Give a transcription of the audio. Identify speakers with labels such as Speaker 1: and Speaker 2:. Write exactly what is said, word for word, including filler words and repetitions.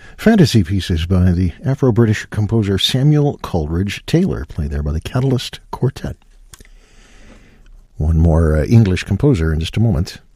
Speaker 1: Fantasy pieces by the Afro-British composer Samuel Coleridge Taylor, played there by the Catalyst Quartet. One more uh, English composer in just a moment.